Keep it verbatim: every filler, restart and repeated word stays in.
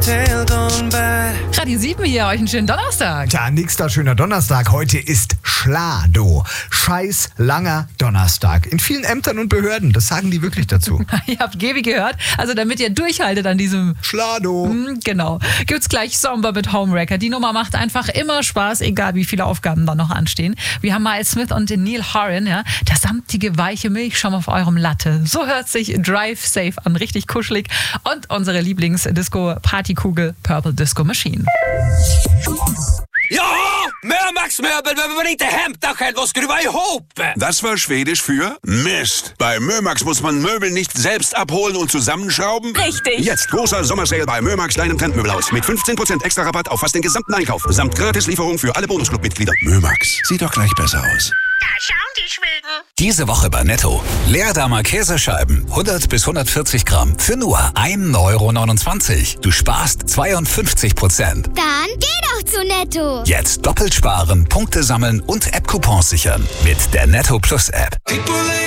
tail gone bad. Radio sieben hier, euch einen schönen Donnerstag. Tja, nächster schöner Donnerstag. Heute ist Schlado. Scheiß langer Donnerstag. In vielen Ämtern und Behörden. Das sagen die wirklich dazu. Ihr habt Gebi gehört. Also damit ihr durchhaltet an diesem Schlado. Hm, genau. Gibt's gleich Somber mit Homewrecker. Die Nummer macht einfach immer Spaß, egal wie viele Aufgaben da noch anstehen. Wir haben Miles Smith und den Neil Horan, ja. Der samtige, weiche Milchschaum auf eurem Latte. So hört sich Drive Safe an. Richtig kuschelig. Und unsere Lieblings-Disco-Partykugel Purple Disco Machine. Ja, Mömax-möbel behöver man inte hämta själv och skruva ihop. Das war Schwedisch für Mist. Bei Mömax muss man Möbel nicht selbst abholen und zusammenschrauben. Richtig. Jetzt großer Sommersale bei Mömax deinem Trendmöbelhaus mit fünfzehn Prozent extra Rabatt auf fast den gesamten Einkauf. Samt Gratislieferung für alle Bonusclub-Mitglieder. Mömax, sieht doch gleich besser aus. Da schauen die Schweden. Diese Woche bei Netto. Leerdammer Käsescheiben, hundert bis hundertvierzig Gramm, für nur ein Euro neunundzwanzig. Du sparst zweiundfünfzig Prozent. Dann geh doch zu Netto. Jetzt doppelt sparen, Punkte sammeln und App-Coupons sichern. Mit der Netto Plus App.